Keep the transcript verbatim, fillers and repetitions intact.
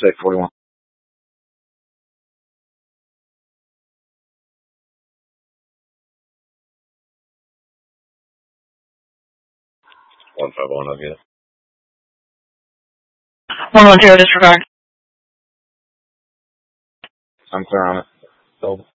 six forty-one. one five one, I'll get it. one one zero, disregard. I'm clear on it. Sold.